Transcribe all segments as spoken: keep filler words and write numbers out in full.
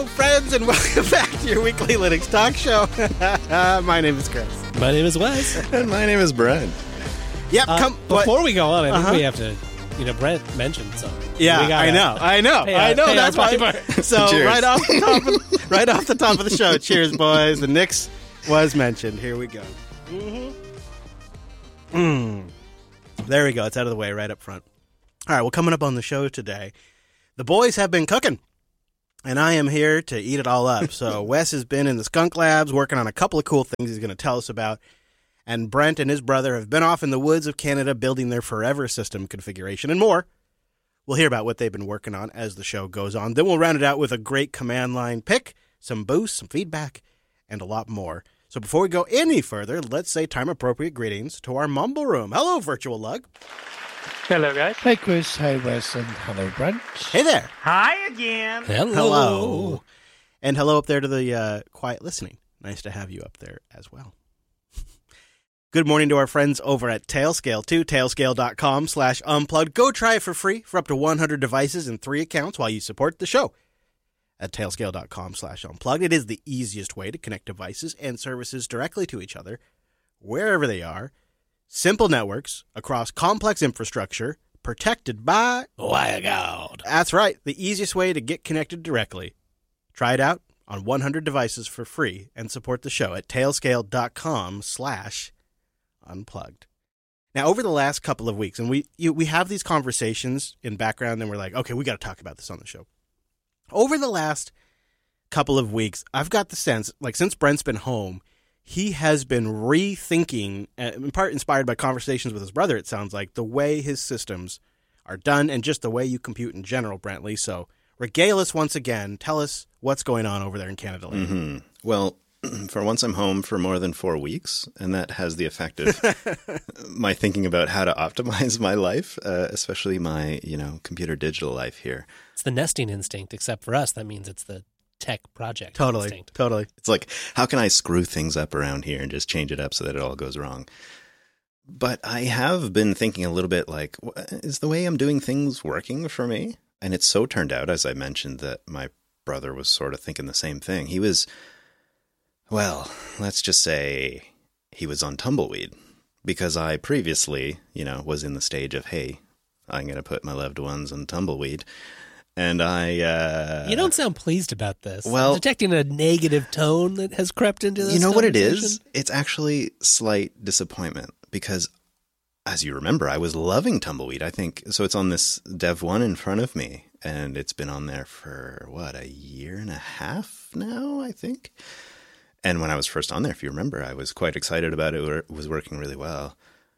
Friends, and welcome back to your weekly Linux talk show. My name is Chris. My name is Wes. And my name is Brent. Yep. Uh, come, before what? we go on, I think uh-huh. we have to, you know, Brent mentioned something. Yeah, gotta, I know. I know. Hey, I know. hey, That's why. So Cheers. right off the top, of, right off the top of the show, cheers, boys. The Knicks was mentioned. Here we go. Mm-hmm. Mm. There we go. It's out of the way, right up front. All right. Well, coming up on the show today, the boys have been cooking. And I am here to eat it all up. So Wes has been in the Skunk Labs working on a couple of cool things he's going to tell us about. And Brent and his brother have been off in the woods of Canada building their forever system configuration and more. We'll hear about what they've been working on as the show goes on. Then we'll round it out with a great command line pick, some boosts, some feedback, and a lot more. So before we go any further, let's say time-appropriate greetings to our Mumble Room. Hello, Virtual Lug. Hello, guys. Hey, Chris. Hey, Wes. And hello, Brent. Hey there. Hi again. Hello. Hello. And hello up there to the uh, quiet listening. Nice to have you up there as well. Good morning to our friends over at Tailscale, too. Tailscale.com slash unplugged. Go try it for free for up to one hundred devices and three accounts while you support the show. At Tailscale.com slash unplugged. It is the easiest way to connect devices and services directly to each other, wherever they are. Simple networks across complex infrastructure protected by WireGuard. That's right. The easiest way to get connected directly. Try it out on one hundred devices for free and support the show at tailscale.com slash unplugged. Now, over the last couple of weeks, and we you, we have these conversations in background, and we're like, okay, we got to talk about this on the show. Over the last couple of weeks, I've got the sense, like since Brent's been home, he has been rethinking, in part inspired by conversations with his brother, it sounds like, the way his systems are done and just the way you compute in general, Brentley. So regale us once again. Tell us what's going on over there in Canada. Mm-hmm. Well, for once I'm home for more than four weeks, and that has the effect of my thinking about how to optimize my life, uh, especially my, you know, computer digital life here. It's the nesting instinct, except for us, that means it's the tech project Totally, instinct. totally. It's like, how can I screw things up around here and just change it up so that it all goes wrong? But I have been thinking a little bit like, is the way I'm doing things working for me? And it so turned out, as I mentioned, that my brother was sort of thinking the same thing. He was, well, let's just say he was on Tumbleweed because I previously, you know, was in the stage of, hey, I'm going to put my loved ones on Tumbleweed. And I... Uh, you don't sound pleased about this. Well, I'm detecting a negative tone that has crept into this. You know what it conversation. is? It's actually slight disappointment because, as you remember, I was loving Tumbleweed. I think, so it's on this Dev one in front of me, and it's been on there for, what, a year and a half now, I think? And when I was first on there, if you remember, I was quite excited about it. It was working really well.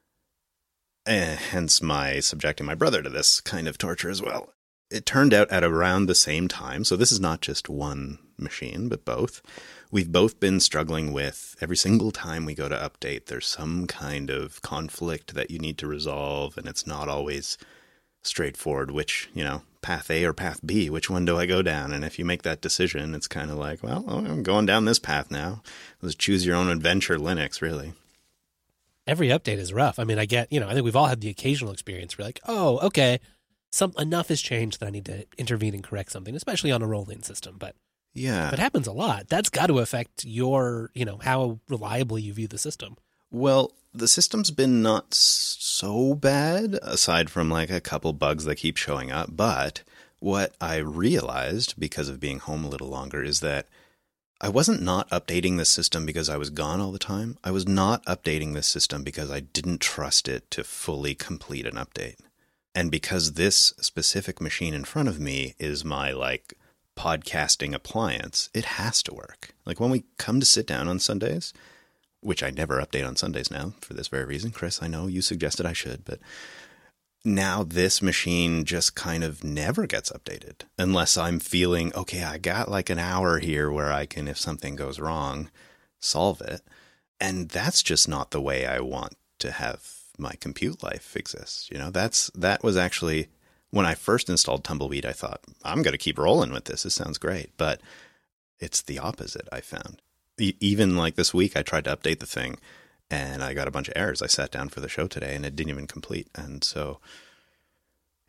And hence my subjecting my brother to this kind of torture as well. It turned out at around the same time, so this is not just one machine, but both. We've both been struggling with every single time we go to update, there's some kind of conflict that you need to resolve, and it's not always straightforward, which, you know, path A or path B, which one do I go down? And if you make that decision, it's kind of like, well, I'm going down this path now. Let's choose your own adventure Linux, really. Every update is rough. I mean, I get, you know, I think we've all had the occasional experience where like, oh, okay, some enough has changed that I need to intervene and correct something, especially on a rolling system. But yeah, that happens a lot. That's got to affect your, you know, how reliably you view the system. Well, the system's been not so bad, aside from like a couple bugs that keep showing up. But what I realized because of being home a little longer is that I wasn't not updating the system because I was gone all the time. I was not updating the system because I didn't trust it to fully complete an update. And because this specific machine in front of me is my, like, podcasting appliance, it has to work. Like, when we come to sit down on Sundays, which I never update on Sundays now for this very reason. Chris, I know you suggested I should, but now this machine just kind of never gets updated unless I'm feeling, okay, I got like an hour here where I can, if something goes wrong, solve it. And that's just not the way I want to have my compute life exists. You know, that's, that was actually, when I first installed Tumbleweed, I thought, I'm going to keep rolling with this. This sounds great. But it's the opposite, I found. E- even like this week, I tried to update the thing and I got a bunch of errors. I sat down for the show today and it didn't even complete. And so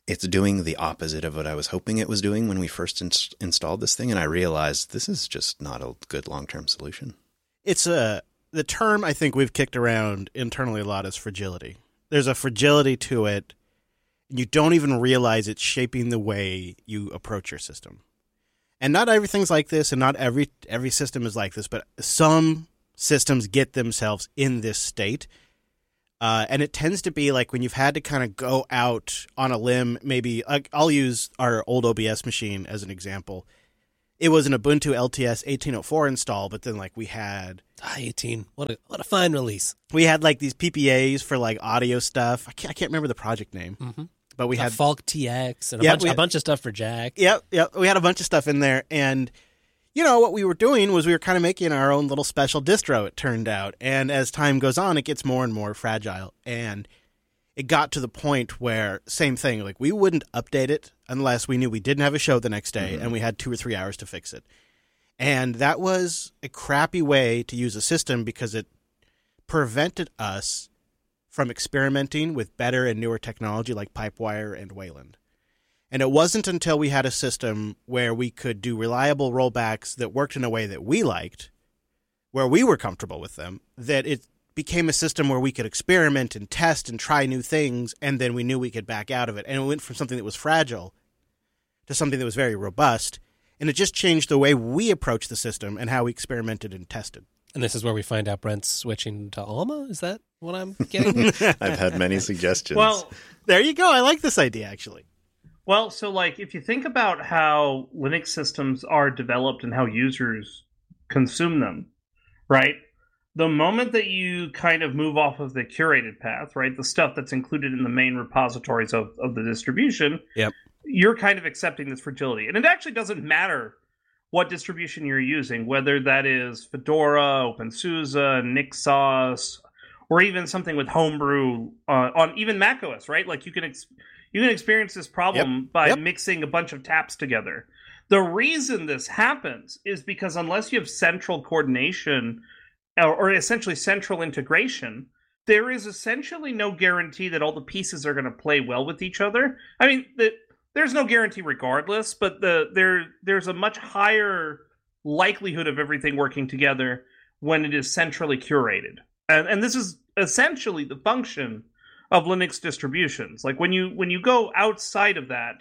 it's doing the opposite of what I was hoping it was doing when we first ins- installed this thing. And I realized this is just not a good long-term solution. It's a, the term I think we've kicked around internally a lot is fragility. There's a fragility to it. And you don't even realize it's shaping the way you approach your system. And not everything's like this, and not every every system is like this, but some systems get themselves in this state. Uh, and it tends to be like when you've had to kind of go out on a limb, maybe like I'll use our old O B S machine as an example. It was an Ubuntu L T S eighteen oh four install, but then like we had Ah, eighteen. What a what a fine release. we had like these P P As for like audio stuff. I can't, I can't remember the project name, Mm-hmm. but we We had Falk T X and a, Yeah, bunch, we- a bunch of stuff for Jack. Yep, yep. We had a bunch of stuff in there, and you know what we were doing was we were kind of making our own little special distro. It turned out, and as time goes on, it gets more and more fragile, and it got to the point where same thing. Like we wouldn't update it unless we knew we didn't have a show the next day, Mm-hmm. and we had two or three hours to fix it. And that was a crappy way to use a system because it prevented us from experimenting with better and newer technology like Pipewire and Wayland. And it wasn't until we had a system where we could do reliable rollbacks that worked in a way that we liked, where we were comfortable with them, that it became a system where we could experiment and test and try new things, and then we knew we could back out of it. And it went from something that was fragile to something that was very robust, and it just changed the way we approached the system and how we experimented and tested. And this is where we find out Brent's switching to Alma? Is that what I'm getting? I've had many suggestions. Well, There you go. I like this idea, actually. well, so like if you think about how Linux systems are developed and how users consume them, right? The moment that you kind of move off of the curated path, right, the stuff that's included in the main repositories of, of the distribution, Yep. you're kind of accepting this fragility. And it actually doesn't matter what distribution you're using, whether that is Fedora, OpenSUSE, NixOS, or even something with Homebrew uh, on even macOS, right? Like you can ex- you can experience this problem Yep. by Yep. mixing a bunch of taps together. The reason this happens is because unless you have central coordination or, or essentially central integration, there is essentially no guarantee that all the pieces are going to play well with each other. I mean, the, there's no guarantee regardless, but the there there's a much higher likelihood of everything working together when it is centrally curated. And and this is essentially the function of Linux distributions. Like when you when you go outside of that,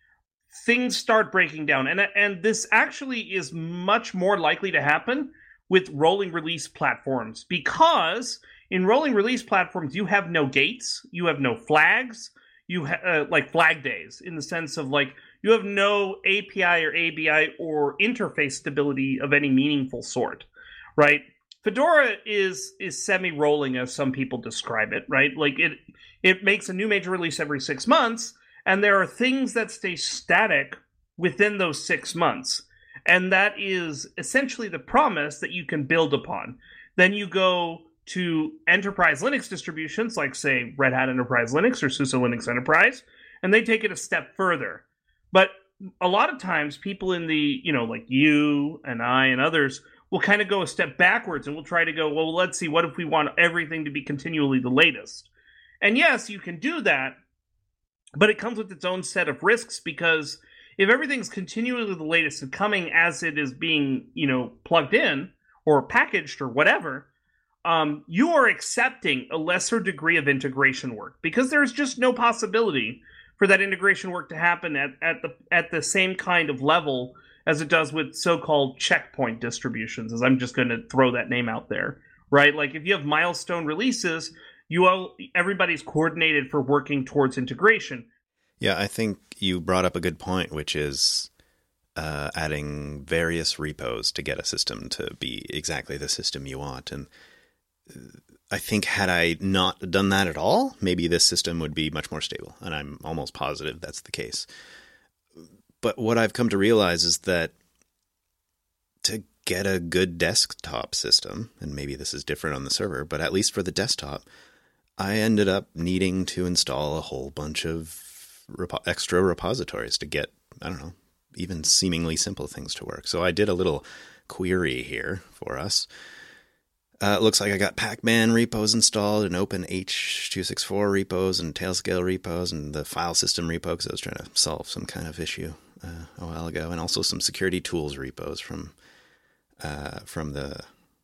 things start breaking down. And and this actually is much more likely to happen with rolling release platforms, because in rolling release platforms you have no gates, you have no flags, you ha- uh, like flag days, in the sense of like you have no A P I or A B I or interface stability of any meaningful sort, right? Fedora is is semi-rolling, as some people describe it, right? Like it it makes a new major release every six months, and there are things that stay static within those six months. And that is essentially the promise that you can build upon. Then you go to enterprise Linux distributions, like, say, Red Hat Enterprise Linux or SUSE Linux Enterprise, and they take it a step further. But a lot of times, people in the, you know, like you and I and others will kind of go a step backwards, and we'll try to go, well, let's see, what if we want everything to be continually the latest? And yes, you can do that, but it comes with its own set of risks, because if everything's continually the latest and coming as it is being, you know, plugged in or packaged or whatever, um, you are accepting a lesser degree of integration work, because there's just no possibility for that integration work to happen at, at the at the same kind of level as it does with so-called checkpoint distributions, as I'm just going to throw that name out there, right? Like if you have milestone releases, you all, everybody's coordinated for working towards integration. Yeah, I think you brought up a good point, which is uh, adding various repos to get a system to be exactly the system you want. And I think had I not done that at all, maybe this system would be much more stable. And I'm almost positive that's the case. But what I've come to realize is that to get a good desktop system, and maybe this is different on the server, but at least for the desktop, I ended up needing to install a whole bunch of Repo- extra repositories to get, I don't know, even seemingly simple things to work. So I did a little query here for us. Uh, it looks like I got Pac-Man repos installed and Open H two sixty-four repos and Tailscale repos and the file system repo because I was trying to solve some kind of issue uh, a while ago, and also some security tools repos from uh, from the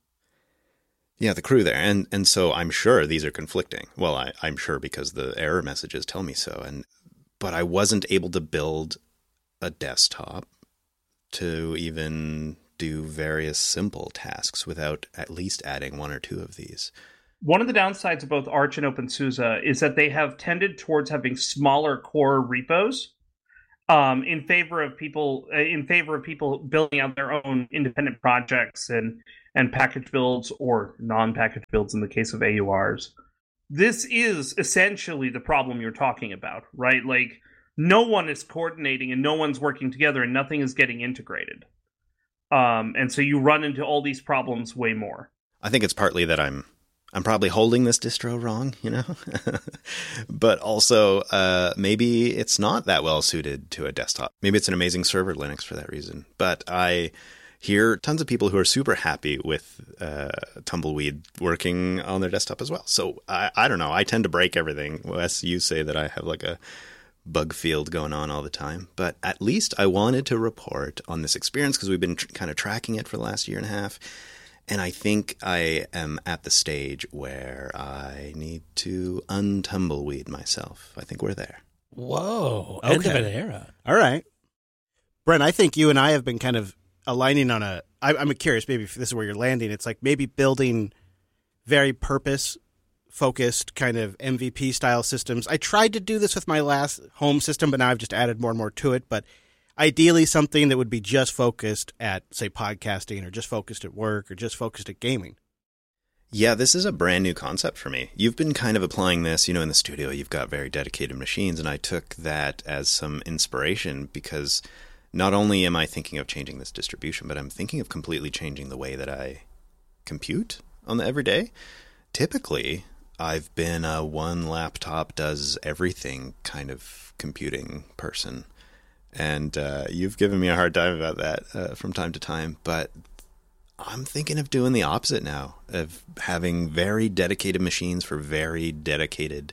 yeah the crew there. And and so I'm sure these are conflicting. Well, I, I'm sure because the error messages tell me so. And but I wasn't able to build a desktop to even do various simple tasks without at least adding one or two of these. One of the downsides of both Arch and OpenSUSE is that they have tended towards having smaller core repos um, in favor of people in favor of people building out their own independent projects and and package builds or non-package builds in the case of A U Rs. This is essentially the problem you're talking about, right? Like, no one is coordinating and no one's working together and nothing is getting integrated. Um, and so you run into all these problems way more. I think it's partly that I'm I'm probably holding this distro wrong, you know, but also uh, maybe it's not that well suited to a desktop. Maybe it's an amazing server Linux for that reason. But I hear tons of people who are super happy with uh, Tumbleweed working on their desktop as well. So I, I don't know. I tend to break everything. Wes, you say that I have like a bug field going on all the time, but at least I wanted to report on this experience because we've been tr- kind of tracking it for the last year and a half, and I think I am at the stage where I need to untumbleweed myself. I think we're there. Whoa, Okay. end of an era. All right. Brent, I think you and I have been kind of aligning on a, I, I'm curious, maybe if this is where you're landing, it's like maybe building very purpose focused kind of M V P style systems. I tried to do this with my last home system, but now I've just added more and more to it. But ideally something that would be just focused at, say, podcasting or just focused at work or just focused at gaming. Yeah, this is a brand new concept for me. You've been kind of applying this, you know, in the studio, you've got very dedicated machines, and I took that as some inspiration because not only am I thinking of changing this distribution, but I'm thinking of completely changing the way that I compute on the everyday. Typically, I've been a one laptop does everything kind of computing person. And uh, you've given me a hard time about that uh, from time to time. But I'm thinking of doing the opposite now, of having very dedicated machines for very dedicated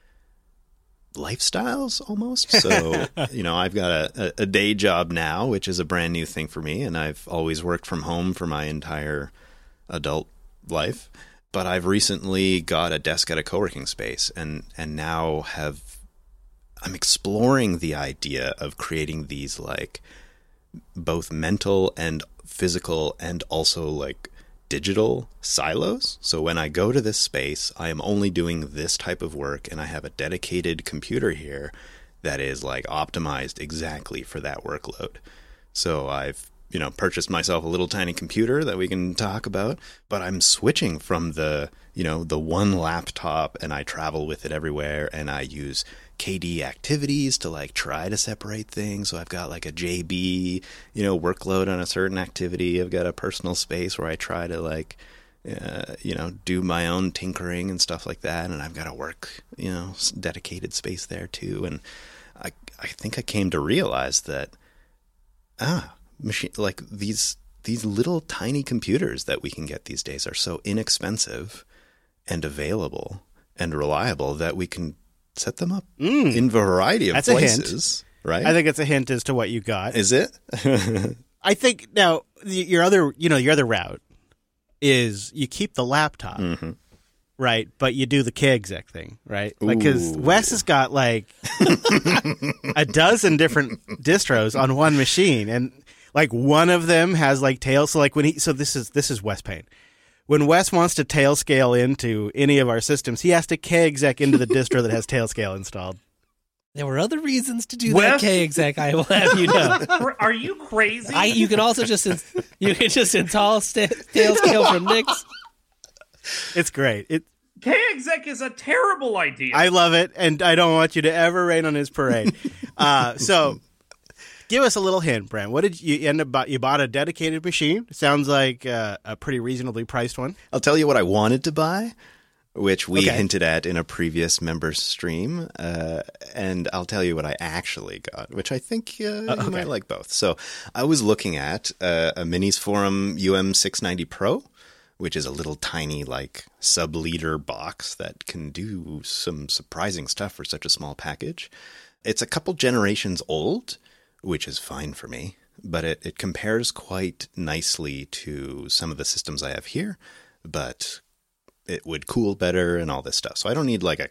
lifestyles almost. So, you know, I've got a, a day job now, which is a brand new thing for me. And I've always worked from home for my entire adult life. But I've recently got a desk at a co-working space and, and now have, I'm exploring the idea of creating these like both mental and physical and also like digital silos. So when I go to this space, I am only doing this type of work and I have a dedicated computer here that is like optimized exactly for that workload. So I've you know, purchased myself a little tiny computer that we can talk about, but I'm switching from the, you know, the one laptop and I travel with it everywhere and I use K D activities to like try to separate things. So I've got like a J B, you know, workload on a certain activity. I've got a personal space where I try to like, uh, you know, do my own tinkering and stuff like that. And I've got a work, you know, dedicated space there too. And I, I think I came to realize that, ah, machine like these these little tiny computers that we can get these days are so inexpensive and available and reliable that we can set them up Mm. in a variety of That's a hint. places, right? I think it's a hint as to what you got. Is it? I think now y- your other, you know, your other route is you keep the laptop, Mhm. right? But you do the K-exec thing, right? Like, because Ooh. Wes has got like a dozen different distros on one machine, and like one of them has like tails. So like when he, so this is this is Wes Payne. When Wes wants to tail scale into any of our systems, he has to K-exec into the distro that has tail scale installed. There were other reasons to do Wes- that K-exec, I will have you know. Are you crazy? I, you can also just ins- you can just install st- tail scale from Nix. It's great. It K-exec is a terrible idea. I love it, and I don't want you to ever rain on his parade. uh, so, give us a little hint, Brent. What did you end up? Buy- you bought a dedicated machine. Sounds like uh, a pretty reasonably priced one. I'll tell you what I wanted to buy, which we Okay. hinted at in a previous member stream, uh, and I'll tell you what I actually got, which I think uh, you okay. might like both. So I was looking at uh, a Minis Forum U M six ninety Pro, which is a little tiny, like, sub-liter box that can do some surprising stuff for such a small package. It's a couple generations old, which is fine for me, but it, it compares quite nicely to some of the systems I have here, but it would cool better and all this stuff. So I don't need like a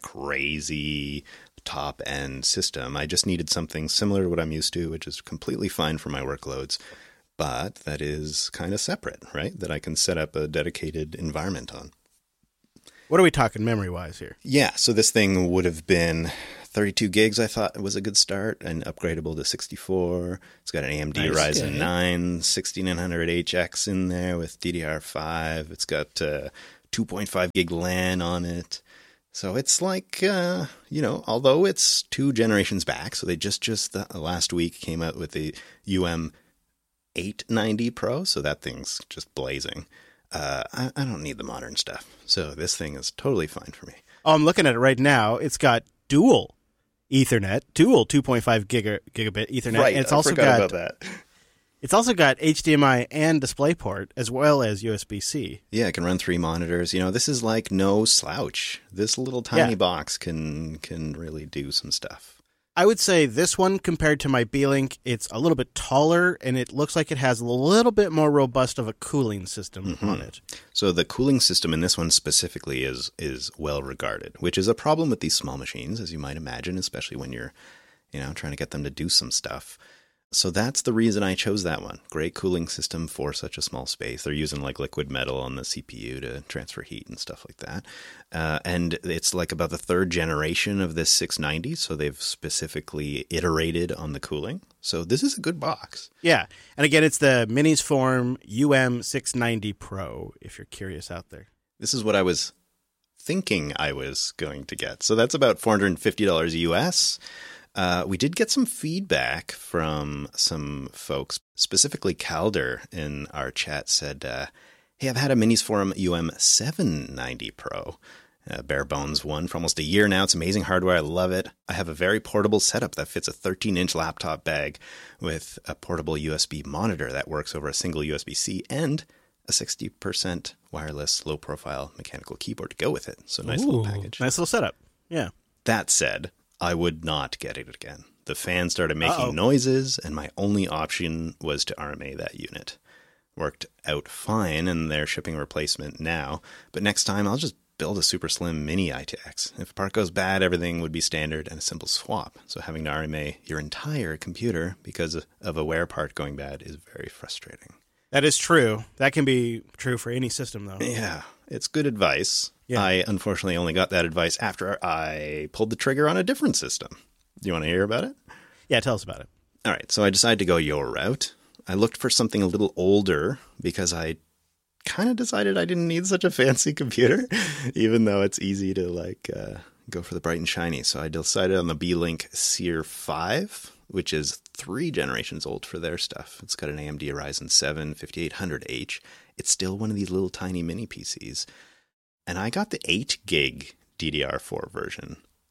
crazy top-end system. I just needed something similar to what I'm used to, which is completely fine for my workloads, but that is kind of separate, right? That I can set up a dedicated environment on. What are we talking memory-wise here? Yeah, so this thing would have been thirty-two gigs, I thought was a good start, and upgradable to sixty-four. It's got an A M D Nice. Ryzen Okay. nine sixty-nine hundred H X in there with D D R five. It's got uh, two point five gig LAN on it. So it's like, uh, you know, although it's two generations back, so they just, just the, last week came out with the U M eight ninety Pro, so that thing's just blazing. Uh, I, I don't need the modern stuff, so this thing is totally fine for me. Oh, I'm looking at it right now. It's got dual Ethernet, dual two point five giga, gigabit Ethernet. Right, and it's I also forgot got about that. it's also got H D M I and DisplayPort as well as U S B C. Yeah, it can run three monitors. You know, this is like no slouch. This little tiny Yeah. box can can really do some stuff. I would say this one compared to my B-Link, it's a little bit taller and it looks like it has a little bit more robust of a cooling system Mm-hmm. on it. So the cooling system in this one specifically is is well regarded, which is a problem with these small machines, as you might imagine, especially when you're, you know, trying to get them to do some stuff. So that's the reason I chose that one. Great cooling system for such a small space. They're using like liquid metal on the C P U to transfer heat and stuff like that. Uh, and it's like about the third generation of this six ninety, so they've specifically iterated on the cooling. So this is a good box. Yeah. And again, it's the Minis Form U M six ninety Pro, if you're curious out there. This is what I was thinking I was going to get. So that's about four hundred fifty dollars U S. Uh, we did get some feedback from some folks, specifically Calder in our chat said, uh, hey, I've had a Minis Forum U M seven ninety Pro, uh, bare bones one for almost a year now. It's amazing hardware. I love it. I have a very portable setup that fits a thirteen inch laptop bag with a portable U S B monitor that works over a single U S B C and a sixty percent wireless low profile mechanical keyboard to go with it. So nice little Ooh, package. Nice little setup. Yeah. That said, I would not get it again. The fan started making Uh-oh. noises, and my only option was to R M A that unit. Worked out fine, and they're shipping a replacement now. But next time, I'll just build a super slim mini I T X. If a part goes bad, everything would be standard and a simple swap. So having to R M A your entire computer because of a wear part going bad is very frustrating. That is true. That can be true for any system, though. Yeah, it's good advice. Yeah. I unfortunately only got that advice after I pulled the trigger on a different system. Do you want to hear about it? Yeah, tell us about it. All right, so I decided to go your route. I looked for something a little older because I kind of decided I didn't need such a fancy computer, even though it's easy to like uh, go for the bright and shiny. So I decided on the B-Link Seer five, which is three generations old for their stuff. It's got an A M D Ryzen seven fifty-eight hundred H. It's still one of these little tiny mini P Cs. And I got the eight gig D D R four version.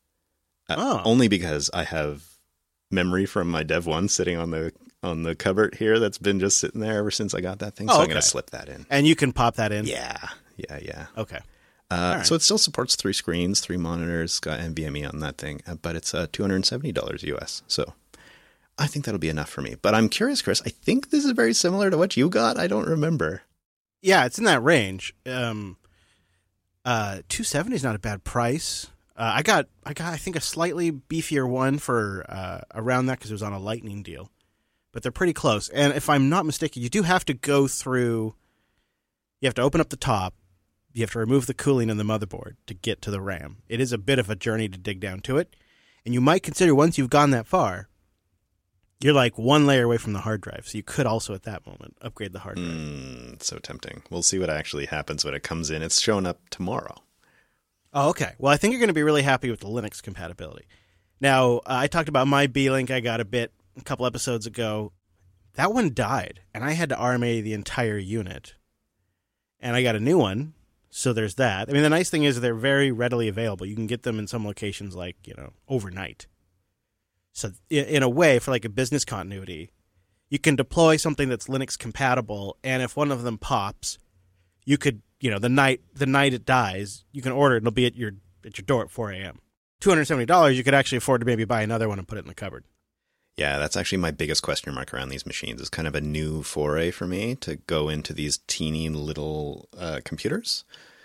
Uh, Oh. Only because I have memory from my Dev one sitting on the on the cupboard here that's been just sitting there ever since I got that thing. So Oh, I'm going okay. to slip that in. And you can pop that in? Yeah, yeah, yeah. Okay. Uh, right. So it still supports three screens, three monitors, got NVMe on that thing, uh, but it's uh, two hundred seventy dollars U S. So I think that'll be enough for me. But I'm curious, Chris, I think this is very similar to what you got. I don't remember. Yeah, it's in that range. Um, uh, two seventy is not a bad price. Uh, I got, I got, I think a slightly beefier one for uh, around that because it was on a Lightning deal, but they're pretty close. And if I'm not mistaken, you do have to go through. You have to open up the top. You have to remove the cooling in the motherboard to get to the RAM. It is a bit of a journey to dig down to it, and you might consider once you've gone that far, you're like one layer away from the hard drive. So you could also at that moment upgrade the hard drive. Mm, it's so tempting. We'll see what actually happens when it comes in. It's showing up tomorrow. Oh, okay. Well, I think you're going to be really happy with the Linux compatibility. Now, uh, I talked about my B-Link I got a bit a couple episodes ago. That one died, and I had to R M A the entire unit. And I got a new one, so there's that. I mean, the nice thing is they're very readily available. You can get them in some locations like, you know, overnight. So i- in a way, for like a business continuity, you can deploy something that's Linux compatible, and if one of them pops, you could you know, the night the night it dies, you can order it and it'll be at your at your door at four a.m. two hundred seventy dollars, you could actually afford to maybe buy another one and put it in the cupboard. Yeah, that's actually my biggest question mark around these machines. It's kind of a new foray for me to go into these teeny little uh, computers.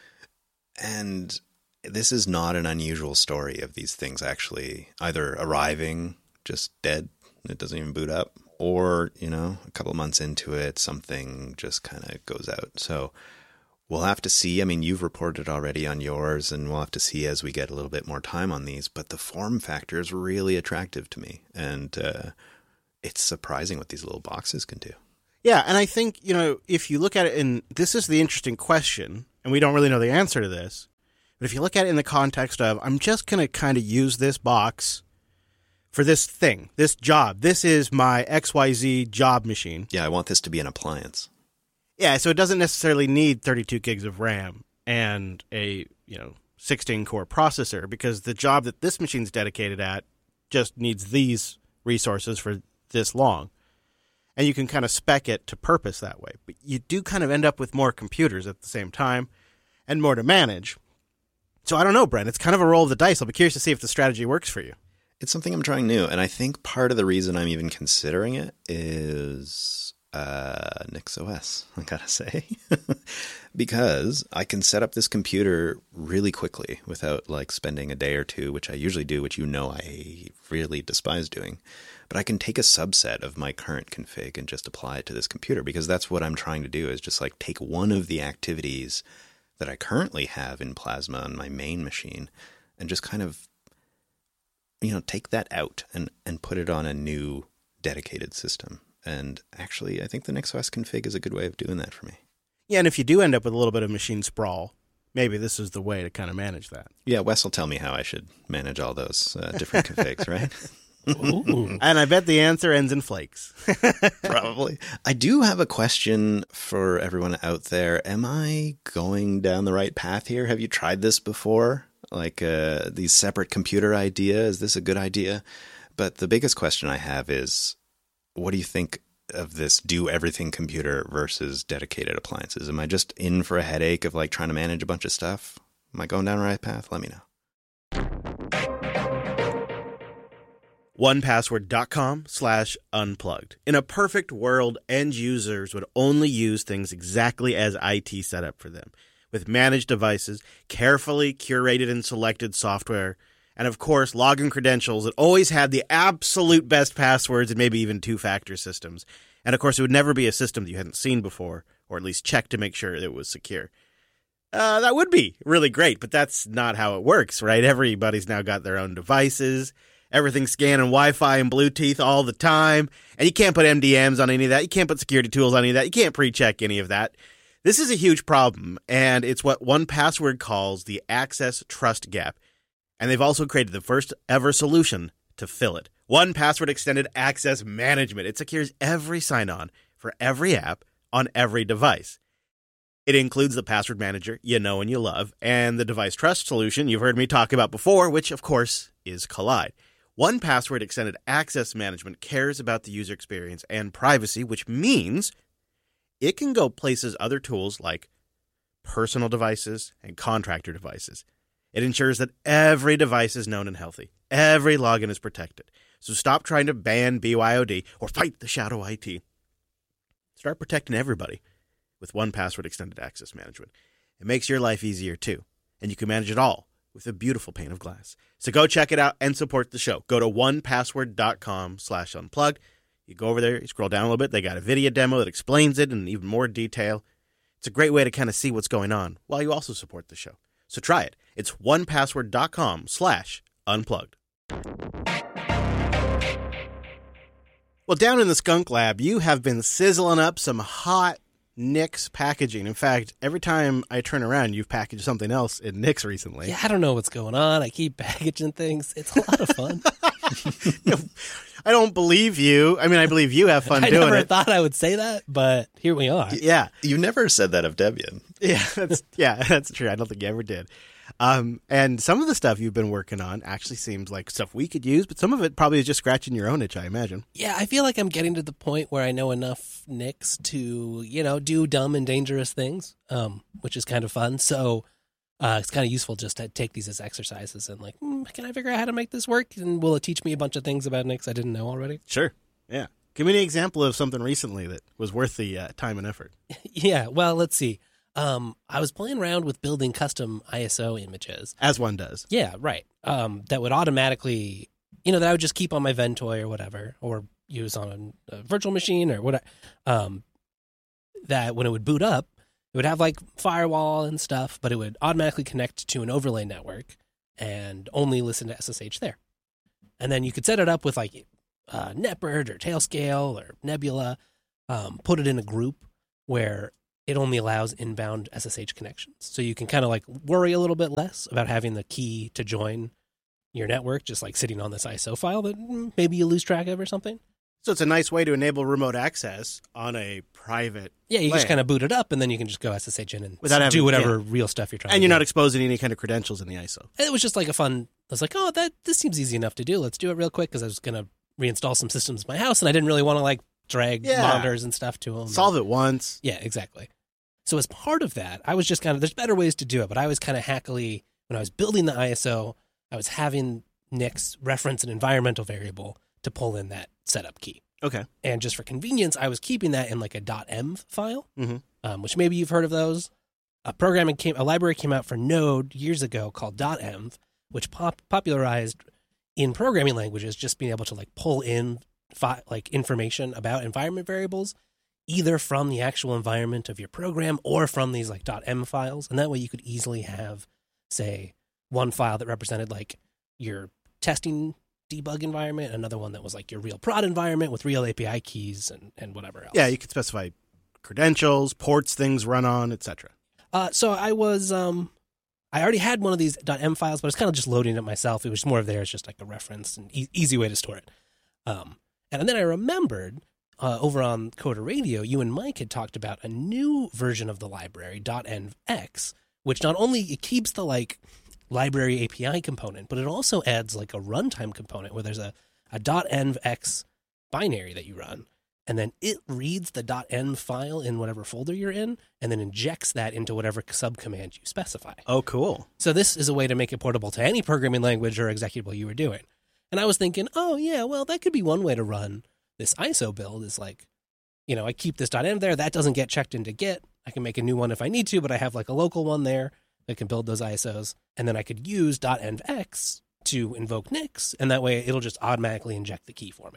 And this is not an unusual story of these things actually either arriving just dead, it doesn't even boot up, or, you know, a couple of months into it, something just kind of goes out. So we'll have to see. I mean, you've reported already on yours, and we'll have to see as we get a little bit more time on these. But the form factor is really attractive to me, and uh, it's surprising what these little boxes can do. Yeah, and I think, you know, if you look at it, and this is the interesting question, and we don't really know the answer to this, but if you look at it in the context of, I'm just going to kind of use this box for this thing, this job. This is my X Y Z job machine. Yeah, I want this to be an appliance. Yeah, so it doesn't necessarily need thirty-two gigs of RAM and a, you know, sixteen core processor, because the job that this machine's dedicated at just needs these resources for this long. And you can kind of spec it to purpose that way. But you do kind of end up with more computers at the same time and more to manage. So I don't know, Brent. It's kind of a roll of the dice. I'll be curious to see if the strategy works for you. It's something I'm trying new, and I think part of the reason I'm even considering it is uh, NixOS, I gotta say. Because I can set up this computer really quickly without like spending a day or two, which I usually do, which you know I really despise doing. But I can take a subset of my current config and just apply it to this computer, because that's what I'm trying to do, is just like take one of the activities that I currently have in Plasma on my main machine and just kind of, you know, take that out and, and put it on a new dedicated system. And actually, I think the NixOS config is a good way of doing that for me. Yeah, and if you do end up with a little bit of machine sprawl, maybe this is the way to kind of manage that. Yeah, Wes will tell me how I should manage all those uh, different configs, right? Ooh. And I bet the answer ends in flakes. Probably. I do have a question for everyone out there. Am I going down the right path here? Have you tried this before? Like uh, these separate computer idea? Is this a good idea? But the biggest question I have is, what do you think of this do everything computer versus dedicated appliances? Am I just in for a headache of like trying to manage a bunch of stuff? Am I going down the right path? Let me know. one password dot com slash unplugged. In a perfect world, end users would only use things exactly as I T set up for them, with managed devices, carefully curated and selected software, and of course, login credentials that always had the absolute best passwords and maybe even two-factor systems. And of course, it would never be a system that you hadn't seen before, or at least check to make sure that it was secure. Uh, that would be really great, but that's not how it works, right? Everybody's now got their own devices. Everything's scanning Wi-Fi and Bluetooth all the time. And you can't put M D Ms on any of that. You can't put security tools on any of that. You can't pre-check any of that. This is a huge problem, and it's what one Password calls the access trust gap. And they've also created the first ever solution to fill it. one Password Extended Access Management. It secures every sign-on for every app on every device. It includes the password manager you know and you love, and the device trust solution you've heard me talk about before, which, of course, is Collide. one Password Extended Access Management cares about the user experience and privacy, which means it can go places other tools like personal devices and contractor devices. It ensures that every device is known and healthy. Every login is protected. So stop trying to ban B Y O D or fight the shadow I T. Start protecting everybody with one Password Extended Access Management. It makes your life easier too, and you can manage it all with a beautiful pane of glass. So go check it out and support the show. Go to one password dot com slash unplugged. You go over there, you scroll down a little bit. They got a video demo that explains it in even more detail. It's a great way to kind of see what's going on while you also support the show. So try it. It's one password dot com slash unplugged. Well, down in the Skunk Lab, you have been sizzling up some hot Nix packaging. In fact, every time I turn around, you've packaged something else in Nix recently. Yeah, I don't know what's going on. I keep packaging things. It's a lot of fun. I don't believe you. I mean, I believe you have fun I doing never it. thought I would say that, but here we are. Yeah. You've never said that of Debian. Yeah, that's yeah, that's true. I don't think you ever did. Um, and some of the stuff you've been working on actually seems like stuff we could use, but some of it probably is just scratching your own itch, I imagine. Yeah, I feel like I'm getting to the point where I know enough Nix to, you know, do dumb and dangerous things, um, which is kind of fun. So uh, it's kind of useful just to take these as exercises and like, mm, can I figure out how to make this work? And will it teach me a bunch of things about Nix I didn't know already? Sure. Yeah. Give me an example of something recently that was worth the uh, time and effort. Yeah, well, let's see. Um, I was playing around with building custom I S O images. As one does. Yeah, right. Um, that would automatically, you know, that I would just keep on my Ventoy or whatever, or use on a, a virtual machine or what. Um, that when it would boot up, it would have like firewall and stuff, but it would automatically connect to an overlay network and only listen to S S H there. And then you could set it up with like uh, NetBird or Tailscale or Nebula, um, put it in a group where it only allows inbound S S H connections. So you can kind of like worry a little bit less about having the key to join your network just like sitting on this I S O file that maybe you lose track of or something. So it's a nice way to enable remote access on a private Yeah, you layer. just kind of boot it up and then you can just go S S H in and Without having- do whatever yeah. real stuff you're trying And to you're do. not exposing any kind of credentials in the I S O. And it was just like a fun, I was like, oh, that this seems easy enough to do. Let's do it real quick because I was going to reinstall some systems in my house and I didn't really want to like drag Yeah. monitors and stuff to them. Solve it once. Yeah, exactly. So as part of that, I was just kind of, there's better ways to do it, but I was kind of hackily, when I was building the I S O, I was having Nix reference an environmental variable to pull in that setup key. Okay. And just for convenience, I was keeping that in like a .env file, Mm-hmm. um, which maybe you've heard of those. A programming came, a library came out for Node years ago called .env, which pop, popularized in programming languages just being able to like pull in fi- like information about environment variables, either from the actual environment of your program or from these like .m files. And that way you could easily have, say, one file that represented like your testing debug environment, another one that was like your real prod environment with real A P I keys and, and whatever else. Yeah, you could specify credentials, ports things run on, et cetera. Uh, so I was, um, I already had one of these .m files, but I was kind of just loading it myself. It was more of there as just like a reference and e- easy way to store it. Um, and then I remembered uh, over on Coder Radio, you and Mike had talked about a new version of the library, .envx, which not only it keeps the like library A P I component, but it also adds like a runtime component where there's a, a .envx binary that you run. And then it reads the .env file in whatever folder you're in, and then injects that into whatever subcommand you specify. Oh, cool. So this is a way to make it portable to any programming language or executable you were doing. And I was thinking, oh, yeah, well, that could be one way to run this I S O build is like, you know, I keep this .env there. That doesn't get checked into Git. I can make a new one if I need to, but I have like a local one there that can build those I S Os. And then I could use .envx to invoke Nix, and that way it'll just automatically inject the key for me.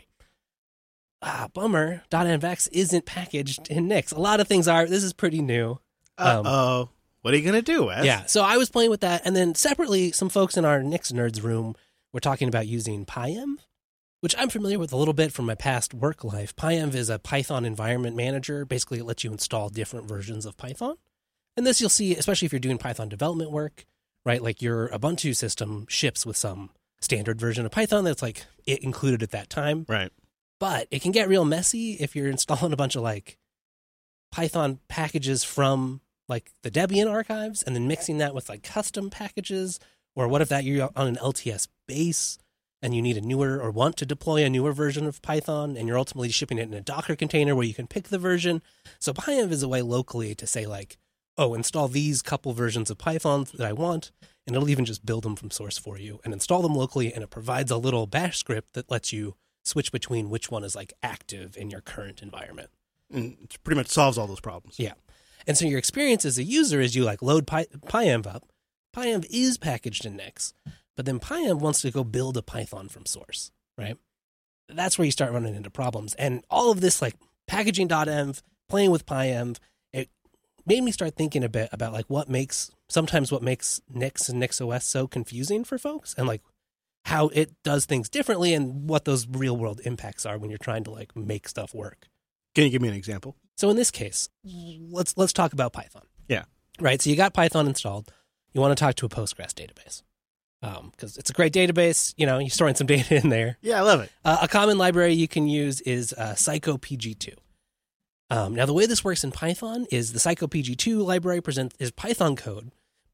Ah, bummer. .envx isn't packaged in Nix. A lot of things are. This is pretty new. Um, Uh-oh. What are you going to do, Wes? Yeah, so I was playing with that, and then separately, some folks in our Nix Nerds room were talking about using PyEnv, which I'm familiar with a little bit from my past work life. PyEnv is a Python environment manager. Basically, it lets you install different versions of Python. And this you'll see, especially if you're doing Python development work, right? Like your Ubuntu system ships with some standard version of Python that's like it included at that time. Right. But it can get real messy if you're installing a bunch of like Python packages from like the Debian archives and then mixing that with like custom packages. Or what if that you're on an L T S base and you need a newer or want to deploy a newer version of Python and you're ultimately shipping it in a Docker container where you can pick the version. So PyEnv is a way locally to say like, oh, install these couple versions of Python that I want, and it'll even just build them from source for you and install them locally, and it provides a little bash script that lets you switch between which one is like active in your current environment. And it pretty much solves all those problems. Yeah. And so your experience as a user is you like load Py- PyEnv up. PyEnv is packaged in Nix, but then PyEnv wants to go build a Python from source, right? That's where you start running into problems. And all of this like packaging .env, playing with PyEnv, it made me start thinking a bit about like what makes, sometimes what makes Nix and NixOS so confusing for folks, and like how it does things differently and what those real world impacts are when you're trying to like make stuff work. Can you give me an example? So in this case, let's let's talk about Python. Yeah. Right. So you got Python installed. You want to talk to a Postgres database because um, it's a great database. You know, you're storing some data in there. Yeah, I love it. Uh, a common library you can use is uh, Psycho P G two. Um, now, the way this works in Python is the Psycho P G two library presents is Python code,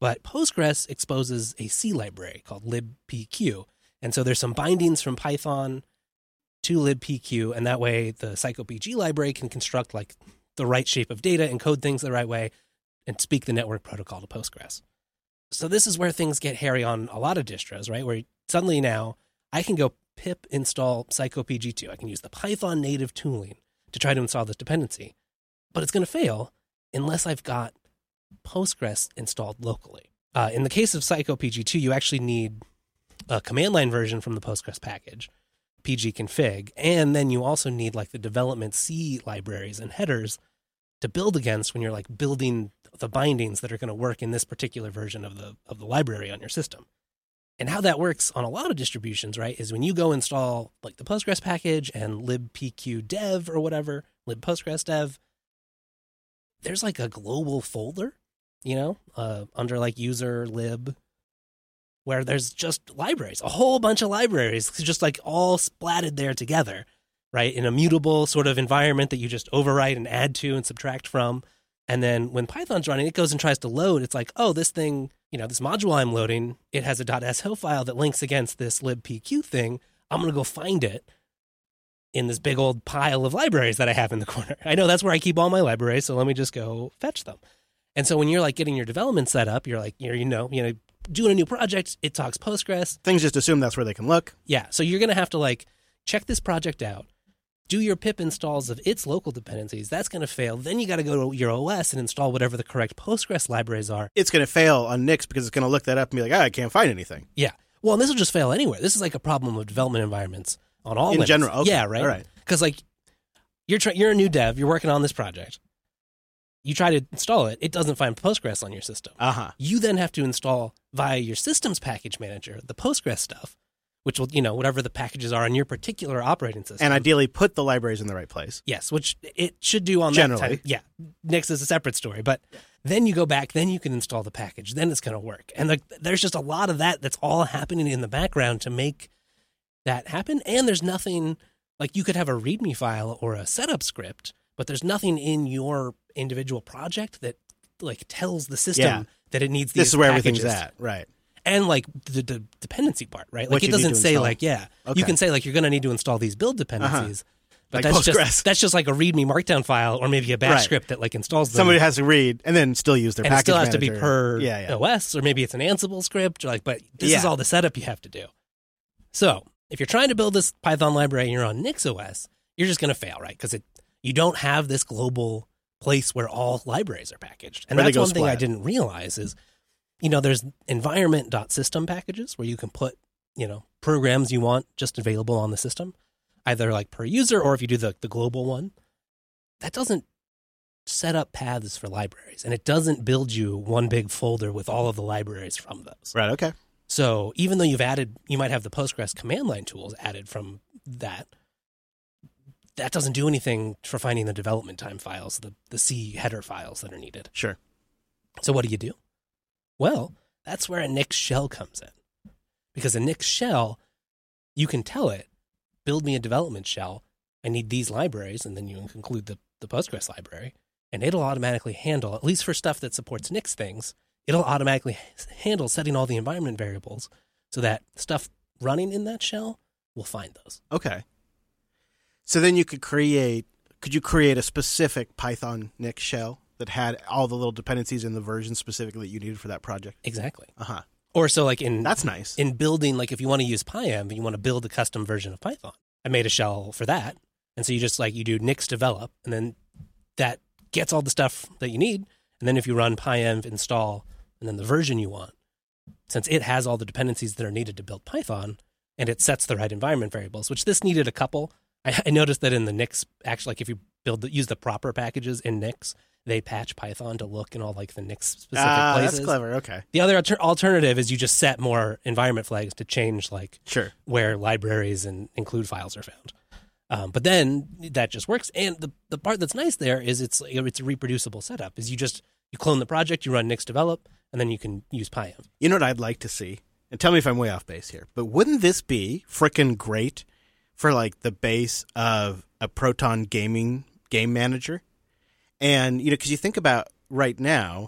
But Postgres exposes a C library called libpq. And so there's some bindings from Python to libpq, and that way the psycopg library can construct like the right shape of data, encode things the right way, and speak the network protocol to Postgres. So this is where things get hairy on a lot of distros, right? Where suddenly now I can go pip install psycopg two. I can use the Python native tooling to try to install this dependency, but it's going to fail unless I've got Postgres installed locally. Uh, in the case of psycopg two, you actually need a command line version from the Postgres package, pgconfig, and then you also need like the development C libraries and headers to build against when you're like building the bindings that are going to work in this particular version of the of the library on your system. And how that works on a lot of distributions, right, is when you go install like the Postgres package and libpq dev or whatever, libpostgres dev, there's like a global folder, you know, uh, under like user lib, where there's just libraries, a whole bunch of libraries, just like all splatted there together, right, in a mutable sort of environment that you just overwrite and add to and subtract from. And then when Python's running, it goes and tries to load. It's like, oh, this thing, you know, this module I'm loading, it has a .so file that links against this libpq thing. I'm going to go find it in this big old pile of libraries that I have in the corner. I know that's where I keep all my libraries, so let me just go fetch them. And so when you're like getting your development set up, you're like, you're, you know, you know, doing a new project, it talks Postgres. Things just assume that's where they can look. Yeah, so you're going to have to like check this project out, do your pip installs of its local dependencies. That's going to fail. Then you got to go to your O S and install whatever the correct Postgres libraries are. It's going to fail on Nix because it's going to look that up and be like, ah, I can't find anything. Yeah. Well, and this will just fail anywhere. This is like a problem of development environments on all In limits. general, okay. Yeah, right? All right. Because like you're try- you're a new dev, you're working on this project. You try to install it, it doesn't find Postgres on your system. Uh-huh. You then have to install via your systems package manager the Postgres stuff, which will, you know, whatever the packages are on your particular operating system. And ideally put the libraries in the right place. Yes, which it should do on Generally. that time. Yeah, Nix is a separate story, but then you go back, then you can install the package, then it's going to work. And like, there's just a lot of that that's all happening in the background to make that happen. And there's nothing, like you could have a README file or a setup script, but there's nothing in your individual project that like tells the system Yeah. that it needs these This is where packages. everything's at. Right. And like the, the dependency part, right? What Like it you need doesn't to say install. like, yeah, Okay. you can say like you're going to need to install these build dependencies, but Like that's Postgres. just that's just like a README Markdown file or maybe a bash Right. script that like installs them. Somebody has to read and then still use their and it package still has to be manager. per yeah, yeah. O S, or maybe it's an Ansible script. Or like, but this is Yeah. all the setup you have to do. So if you're trying to build this Python library and you're on NixOS, you're just going to fail, right? Because it you don't have this global place where all libraries are packaged. And Where they that's go one thing I splat. didn't realize is, you know, there's environment.system packages where you can put, you know, programs you want just available on the system, either like per user or if you do the, the global one. That doesn't set up paths for libraries, and it doesn't build you one big folder with all of the libraries from those. Right, okay. So even though you've added, you might have the Postgres command line tools added from that, that doesn't do anything for finding the development time files, the, the C header files that are needed. Sure. So what do you do? Well, that's where a Nix shell comes in. Because a Nix shell, you can tell it, build me a development shell. I need these libraries, and then you include the, the Postgres library, and it'll automatically handle, at least for stuff that supports Nix things, it'll automatically handle setting all the environment variables so that stuff running in that shell will find those. Okay. So then you could create, could you create a specific Python Nix shell that had all the little dependencies in the version specifically that you needed for that project? Exactly. Uh-huh. Or so like in That's nice. in building, like if you want to use PyEnv, you want to build a custom version of Python. I made a shell for that. And so you just like, you do Nix develop, and then that gets all the stuff that you need. And then if you run PyEnv install, and then the version you want, since it has all the dependencies that are needed to build Python, and it sets the right environment variables, which this needed a couple. I, I noticed that in the Nix, actually, like if you build the, use the proper packages in Nix, they patch Python to look in all like the Nix specific Ah, places. that's clever. Okay. The other alter- alternative is you just set more environment flags to change like Sure. where libraries and include files are found. Um, but then that just works. And the, the part that's nice there is it's it's a reproducible setup. Is you just you clone the project, you run Nix develop, and then you can use PyEnv. You know what I'd like to see? And tell me if I'm way off base here, but wouldn't this be frickin' great for like the base of a Proton gaming game manager? And, you know, because you think about right now,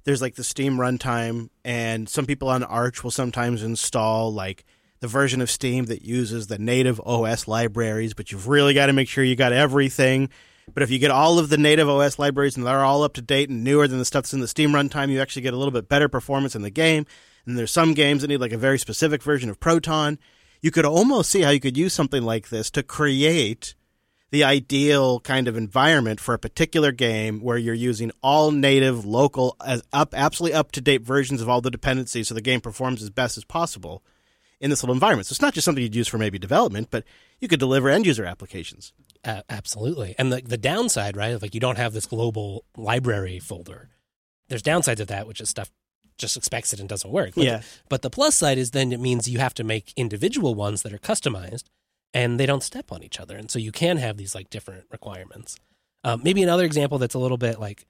there's like the Steam runtime, and some people on Arch will sometimes install like the version of Steam that uses the native O S libraries, but you've really got to make sure you got everything. But if you get all of the native O S libraries and they're all up to date and newer than the stuff that's in the Steam runtime, you actually get a little bit better performance in the game. And there's some games that need like a very specific version of Proton. You could almost see how you could use something like this to create the ideal kind of environment for a particular game where you're using all native, local, as up, absolutely up-to-date versions of all the dependencies so the game performs as best as possible in this little environment. So it's not just something you'd use for maybe development, but you could deliver end-user applications. Uh, absolutely. And the, the downside, right, of like you don't have this global library folder. There's downsides of that, which is stuff just expects it and doesn't work. But, Yeah. but the plus side is then it means you have to make individual ones that are customized and they don't step on each other. And so you can have these like different requirements. Um, maybe another example that's a little bit like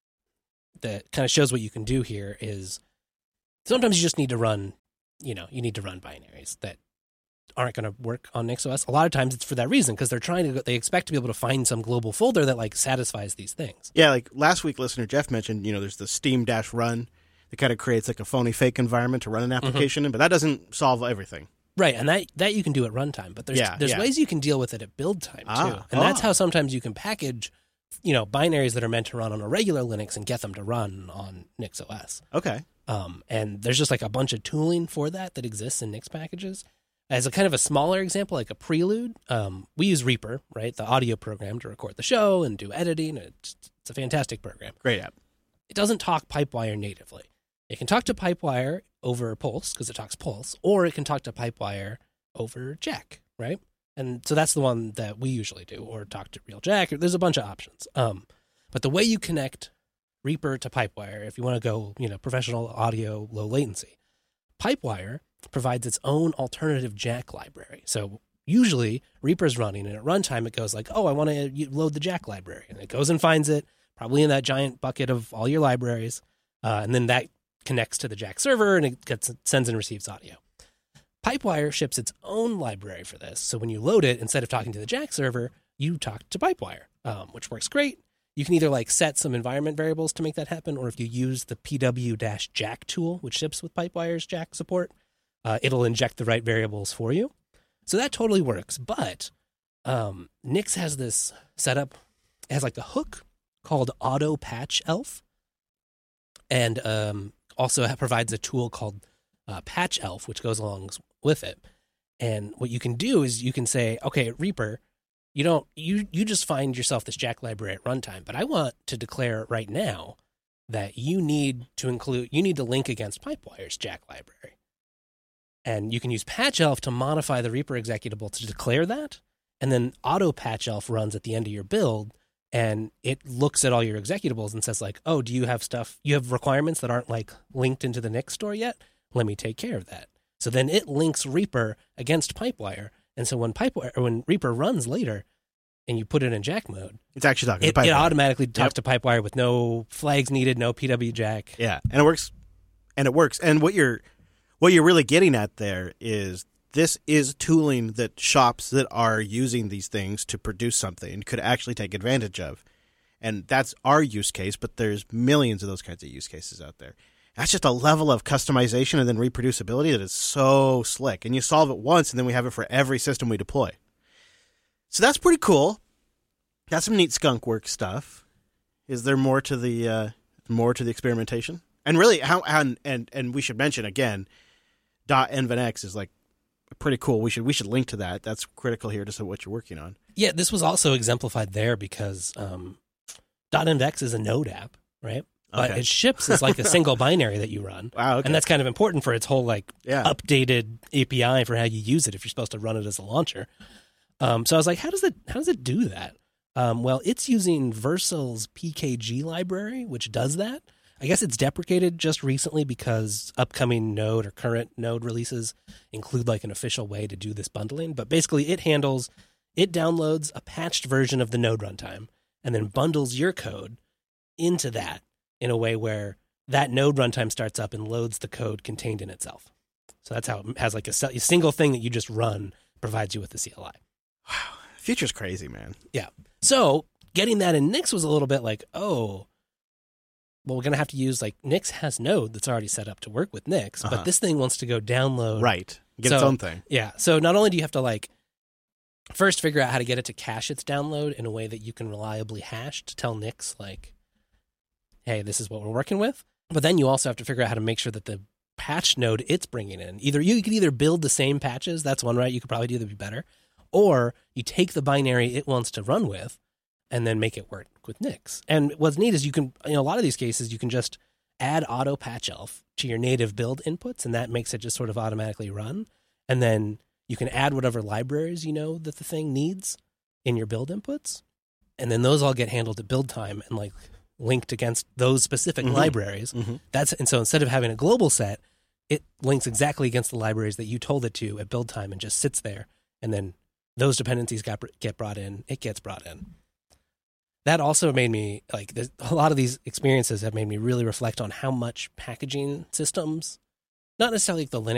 that kind of shows what you can do here is sometimes you just need to run, you know, you need to run binaries that aren't going to work on NixOS. A lot of times it's for that reason because they're trying to, they expect to be able to find some global folder that like satisfies these things. Yeah, like last week listener Jeff mentioned, you know, there's the Steam-run that kind of creates like a phony fake environment to run an application mm-hmm. in, but that doesn't solve everything. Right, and that, that you can do at runtime, but there's Yeah, there's yeah. ways you can deal with it at build time too. Ah, and that's ah. how sometimes you can package, you know, binaries that are meant to run on a regular Linux and get them to run on NixOS. Okay. Um, and there's just like a bunch of tooling for that that exists in Nix packages. As a kind of a smaller example, like a prelude, um, we use Reaper, right, the audio program to record the show and do editing. It's, it's a fantastic program. Great app. It doesn't talk Pipewire natively. It can talk to Pipewire over Pulse because it talks Pulse, or it can talk to Pipewire over Jack, right? And so that's the one that we usually do, or talk to real Jack. There's a bunch of options. Um, but the way you connect Reaper to Pipewire, if you want to go, you know, professional audio, low latency, Pipewire provides its own alternative Jack library. So usually Reaper's running, and at runtime it goes like, oh, I want to load the Jack library. And it goes and finds it, probably in that giant bucket of all your libraries. Uh, and then that connects to the Jack server, and it gets sends and receives audio. Pipewire ships its own library for this. So when you load it, instead of talking to the Jack server, you talk to Pipewire, um, which works great. You can either like set some environment variables to make that happen, or if you use the P W-Jack tool, which ships with Pipewire's Jack support, uh, it'll inject the right variables for you. So that totally works. But um, Nix has this setup. It has like a hook called Auto Patch Elf, and um, also provides a tool called uh, Patch Elf, which goes along with it. And what you can do is you can say, okay, Reaper, you don't you you just find yourself this Jack library at runtime, but I want to declare right now that you need to include you need to link against Pipewire's Jack library. And you can use Patch Elf to modify the Reaper executable to declare that, and then Auto Patch Elf runs at the end of your build, and it looks at all your executables and says like, oh, do you have stuff, you have requirements that aren't like linked into the Nix store yet? Let me take care of that. So then it links Reaper against Pipewire. And so when Pipewire, or when Reaper runs later and you put it in Jack mode, It's actually talking it, to Pipewire. it automatically talks Yep. to Pipewire with no flags needed, no P W Jack. Yeah, and it works. And it works. And what you're what you're really getting at there is this is tooling that shops that are using these things to produce something could actually take advantage of. And that's our use case, but there's millions of those kinds of use cases out there. That's just a level of customization and then reproducibility that is so slick. And you solve it once, and then we have it for every system we deploy. So that's pretty cool. Got some neat skunk work stuff. Is there more to the uh, more to the experimentation? And really, how and and, and we should mention again, .nvenx is like pretty cool. We should we should link to that. That's critical here to see what you're working on. Yeah, this was also exemplified there because um, .nvenx is a Node app, right? But Okay. it ships as like a single binary that you run. Wow, okay. And that's kind of important for its whole like Yeah. updated A P I for how you use it if you're supposed to run it as a launcher. Um, so I was like, how does it how does it do that? Um, well, it's using Vercel's P K G library, which does that. I guess it's deprecated just recently because upcoming Node or current Node releases include like an official way to do this bundling. But basically it handles, it downloads a patched version of the Node runtime and then bundles your code into that in a way where that Node runtime starts up and loads the code contained in itself. So that's how it has like a, a single thing that you just run provides you with the C L I. Wow, future's crazy, man. Yeah. So getting that in Nix was a little bit like, oh, well, we're going to have to use like Nix has Node that's already set up to work with Nix, Uh-huh. but this thing wants to go download. Right. Get its So- own thing. Yeah. So not only do you have to like first figure out how to get it to cache its download in a way that you can reliably hash to tell Nix like, hey, this is what we're working with. But then you also have to figure out how to make sure that the patch node it's bringing in, either you could either build the same patches, that's one right, you could probably do that be better, or you take the binary it wants to run with and then make it work with Nix. And what's neat is you can, in a lot of these cases, you can just add auto patch elf to your native build inputs, and that makes it just sort of automatically run. And then you can add whatever libraries you know that the thing needs in your build inputs. And then those all get handled at build time and like linked against those specific Mhm. libraries. Mm-hmm. That's and so instead of having a global set, it links exactly against the libraries that you told it to at build time and just sits there. And then those dependencies got, get brought in, it gets brought in. That also made me like there's- a lot of these experiences have made me really reflect on how much packaging systems, not necessarily like the Linux